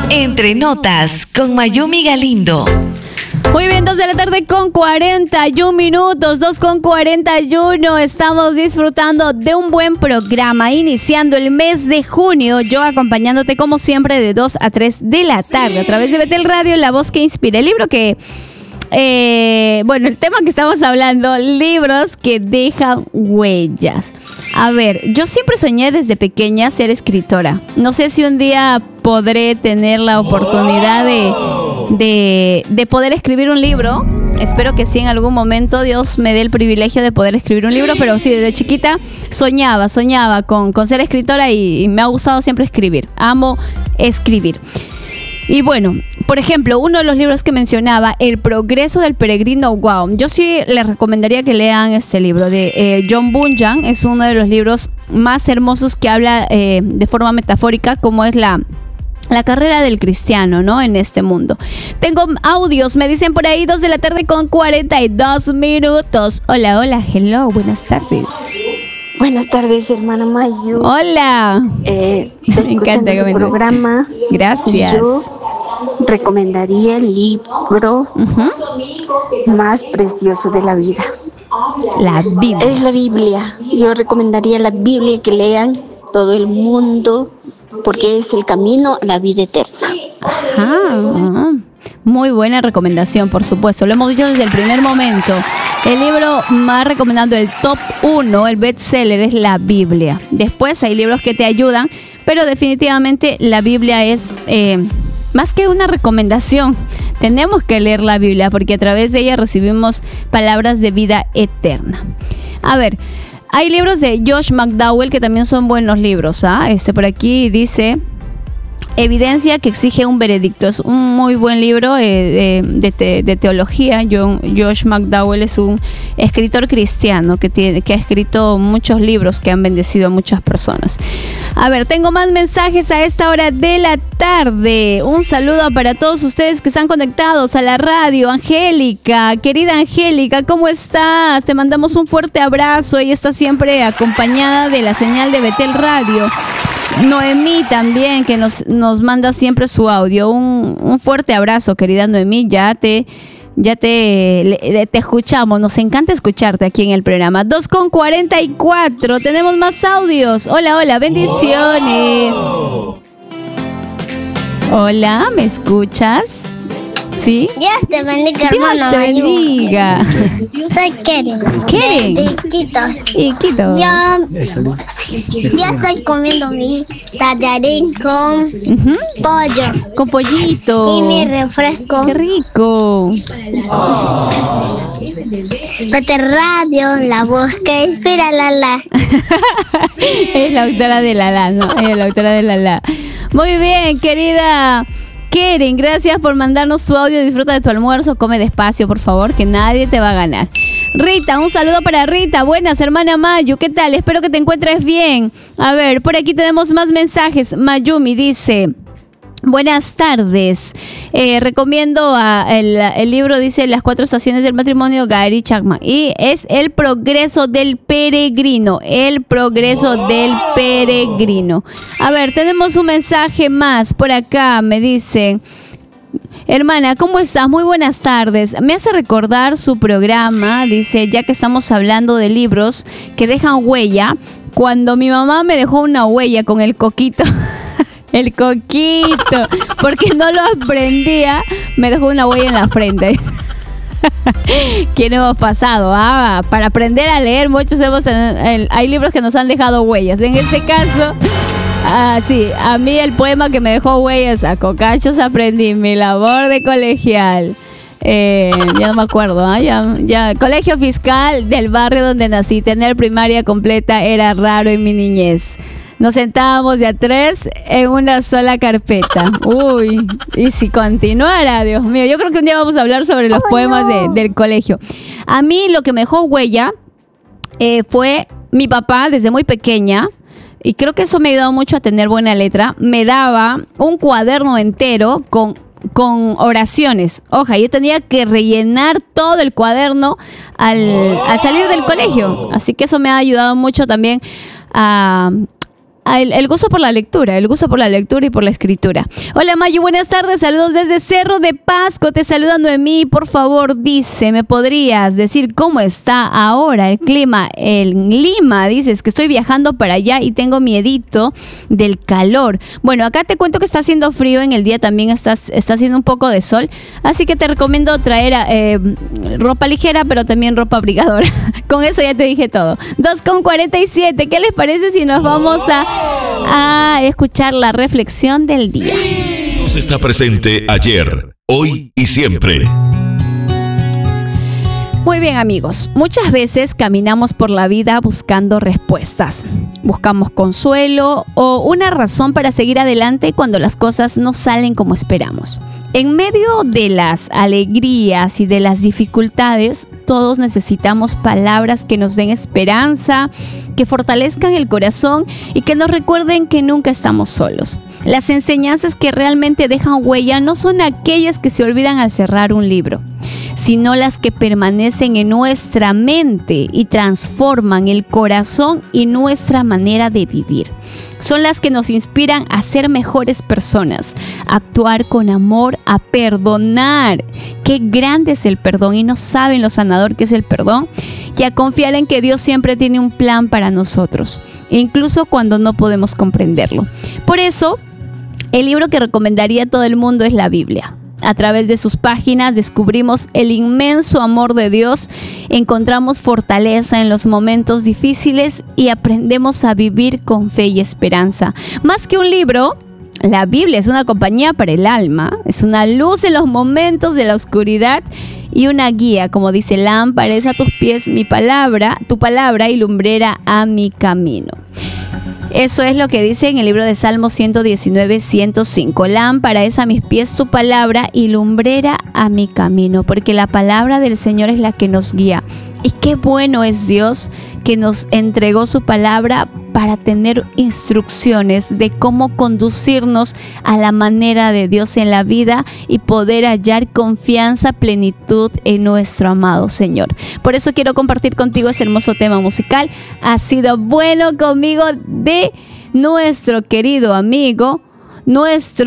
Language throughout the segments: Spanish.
Entre Notas con Mayumi Galindo. Muy bien, 2 de la tarde con 41 minutos, 2 con 41. Estamos disfrutando de un buen programa, iniciando el mes de junio. Yo acompañándote como siempre de 2 a 3 de la tarde a través de Betel Radio, la voz que inspira. El libro que... el tema que estamos hablando, libros que dejan huellas. A ver, yo siempre soñé desde pequeña ser escritora. No sé si un día podré tener la oportunidad de poder escribir un libro. Espero que sí, en algún momento Dios me dé el privilegio de poder escribir un libro. Pero sí, desde chiquita soñaba con ser escritora y me ha gustado siempre escribir. Amo escribir. Y bueno, por ejemplo, uno de los libros que mencionaba, El progreso del peregrino, wow. Yo sí les recomendaría que lean este libro de John Bunyan. Es uno de los libros más hermosos que habla de forma metafórica cómo es la carrera del cristiano, ¿no? En este mundo. Tengo audios, me dicen por ahí, 2 de la tarde con 42 minutos. Hola, hello, buenas tardes. Buenas tardes, hermana Mayu. Hola. Me encanta su programa. Gracias. Yo recomendaría el libro más precioso de la vida. La Biblia. Es la Biblia. Yo recomendaría la Biblia que lean todo el mundo porque es el camino a la vida eterna. Ajá. Muy buena recomendación, por supuesto. Lo hemos dicho desde el primer momento. El libro más recomendado, el top 1, el bestseller, es la Biblia. Después hay libros que te ayudan, pero definitivamente la Biblia es más que una recomendación. Tenemos que leer la Biblia porque a través de ella recibimos palabras de vida eterna. A ver, hay libros de Josh McDowell que también son buenos libros. Por aquí dice... Evidencia que exige un veredicto. Es un muy buen libro de teología. Josh McDowell es un escritor cristiano que ha escrito muchos libros que han bendecido a muchas personas. A ver, tengo más mensajes a esta hora de la tarde. Un saludo para todos ustedes que están conectados a la radio. Angélica, querida Angélica, ¿cómo estás? Te mandamos un fuerte abrazo. Ella está siempre acompañada de la señal de Betel Radio. Noemí también, que nos manda siempre su audio. Un fuerte abrazo, querida Noemí. Ya te escuchamos. Nos encanta escucharte aquí en el programa. 2 con 44. Tenemos más audios. Hola, bendiciones. Hola, ¿me escuchas? ¿Sí? Dios te bendiga, Dios hermano. te bendiga. Soy Keren. Keren. De Quito. Y Quito. Yo estoy comiendo mi tallarín con pollo. Con pollito. Y mi refresco. ¡Qué rico! Betel Radio, la voz que inspira la. Es la autora de la, ¿no? Es la autora de la. Muy bien, querida Keren, gracias por mandarnos tu audio. Disfruta de tu almuerzo, come despacio, por favor, que nadie te va a ganar. Rita, un saludo para Rita. Buenas, hermana Mayu, ¿qué tal? Espero que te encuentres bien. A ver, por aquí tenemos más mensajes. Mayumi dice... Buenas tardes. Recomiendo el libro, dice Las 4 estaciones del matrimonio, Gary Chapman. Y es El progreso del peregrino. El progreso del peregrino. A ver, tenemos un mensaje más por acá. Me dicen... Hermana, ¿cómo estás? Muy buenas tardes. Me hace recordar su programa, dice, ya que estamos hablando de libros que dejan huella, cuando mi mamá me dejó una huella con el coquito. El coquito, porque no lo aprendía, me dejó una huella en la frente. ¿Quién hemos pasado? Para aprender a leer, muchos hay libros que nos han dejado huellas. En este caso, sí, a mí el poema que me dejó huellas, a cocachos aprendí, mi labor de colegial. Ya no me acuerdo, ya. Colegio fiscal del barrio donde nací, tener primaria completa era raro en mi niñez. Nos sentábamos de a 3 en una sola carpeta. Uy, y si continuara, Dios mío. Yo creo que un día vamos a hablar sobre los poemas del colegio. A mí lo que me dejó huella fue mi papá desde muy pequeña. Y creo que eso me ha ayudado mucho a tener buena letra. Me daba un cuaderno entero con oraciones. Oja, yo tenía que rellenar todo el cuaderno al salir del colegio. Así que eso me ha ayudado mucho también a el gusto por la lectura, y por la escritura. Hola Mayu, buenas tardes, saludos desde Cerro de Pasco, te saluda Noemí, por favor, dice, ¿me podrías decir cómo está ahora el clima en Lima? Dices que estoy viajando para allá y tengo miedito del calor. Bueno, acá te cuento que está haciendo frío, en el día también está haciendo un poco de sol, así que te recomiendo traer ropa ligera, pero también ropa abrigadora. Con eso ya te dije todo. 2:47, ¿qué les parece si nos vamos a escuchar la reflexión del día? Dios está presente ayer, hoy y siempre. Muy bien, amigos, muchas veces caminamos por la vida buscando respuestas. Buscamos consuelo o una razón para seguir adelante cuando las cosas no salen como esperamos. En medio de las alegrías y de las dificultades, todos necesitamos palabras que nos den esperanza, que fortalezcan el corazón y que nos recuerden que nunca estamos solos. Las enseñanzas que realmente dejan huella no son aquellas que se olvidan al cerrar un libro, sino las que permanecen en nuestra mente y transforman el corazón y nuestra manera de vivir. Son las que nos inspiran a ser mejores personas, a actuar con amor, a perdonar. Qué grande es el perdón y no saben lo sanador que es el perdón, y a confiar en que Dios siempre tiene un plan para nosotros, incluso cuando no podemos comprenderlo. Por eso, el libro que recomendaría a todo el mundo es la Biblia. A través de sus páginas descubrimos el inmenso amor de Dios, encontramos fortaleza en los momentos difíciles y aprendemos a vivir con fe y esperanza. Más que un libro, la Biblia es una compañía para el alma, es una luz en los momentos de la oscuridad y una guía, como dice, lámpara es a tus pies tu palabra y lumbrera a mi camino. Eso es lo que dice en el libro de Salmos 119, 105. Lámpara es a mis pies tu palabra y lumbrera a mi camino, porque la palabra del Señor es la que nos guía. Y qué bueno es Dios que nos entregó su palabra para tener instrucciones de cómo conducirnos a la manera de Dios en la vida y poder hallar confianza, plenitud en nuestro amado Señor. Por eso quiero compartir contigo ese hermoso tema musical. Ha sido bueno conmigo de nuestro querido amigo, ¿no?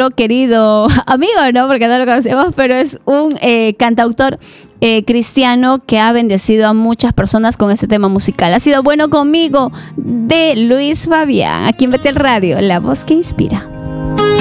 Porque no lo conocemos, pero es un cantautor cristiano que ha bendecido a muchas personas con este tema musical. Ha sido bueno conmigo de Luis Fabián, aquí en Betel Radio, la voz que inspira.